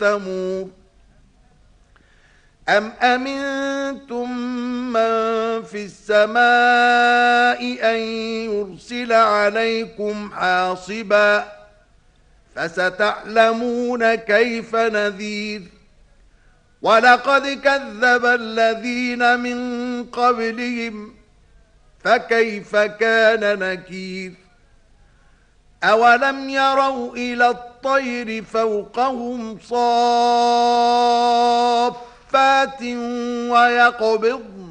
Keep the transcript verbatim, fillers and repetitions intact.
وثمود أم أمنتم من في السماء أن يرسل عليكم حاصبا فستعلمون كيف نذير ولقد كذب الذين من قبلهم فكيف كان نكير أولم يروا إلى الطير فوقهم صافات ويقبضن